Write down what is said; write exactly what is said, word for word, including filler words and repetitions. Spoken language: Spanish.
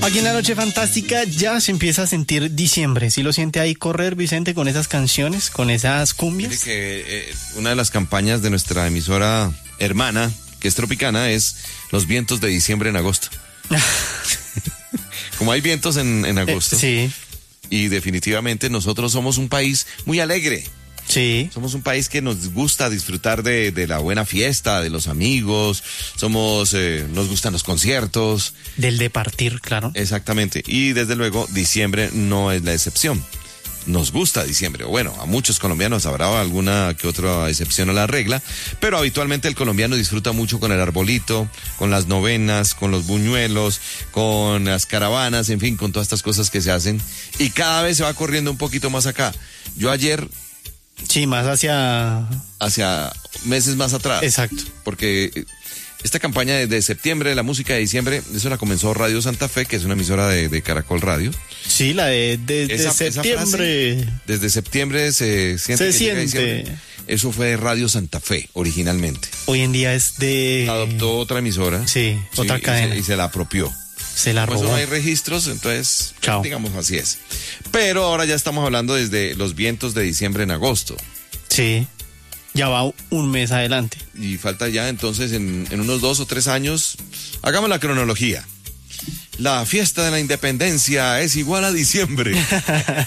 Aquí en la Noche Fantástica ya se empieza a sentir diciembre. ¿Sí lo siente ahí correr, Vicente, con esas canciones, con esas cumbias? Mire que eh, una de las campañas de nuestra emisora hermana, que es Tropicana, es los vientos de diciembre en agosto. Como hay vientos en, en agosto. Eh, sí. Y definitivamente nosotros somos un país muy alegre. Sí. Somos un país que nos gusta disfrutar de, de la buena fiesta, de los amigos, somos, eh, nos gustan los conciertos. Del departir, claro. Exactamente. Y desde luego, diciembre no es la excepción. Nos gusta diciembre. Bueno, a muchos colombianos habrá alguna que otra excepción a la regla, pero habitualmente el colombiano disfruta mucho con el arbolito, con las novenas, con los buñuelos, con las caravanas, en fin, con todas estas cosas que se hacen. Y cada vez se va corriendo un poquito más acá. Yo ayer... Sí, más hacia... Hacia meses más atrás. Exacto. Porque esta campaña de, de septiembre, la música de diciembre, eso la comenzó Radio Santa Fe, que es una emisora de, de Caracol Radio. Sí, la de desde Esa- septiembre. esa frase, desde septiembre se siente. Se que llega siente. diciembre. Eso fue de Radio Santa Fe, originalmente. Hoy en día es de... Adoptó otra emisora. Sí, otra y cadena. se, y se la apropió. Se la Pues robó. no hay registros, entonces, Chao. digamos así es. Pero ahora ya estamos hablando desde los vientos de diciembre en agosto. Sí. Ya va un mes adelante. Y falta ya entonces en, en unos dos o tres años, hagamos la cronología. La fiesta de la independencia es igual a diciembre.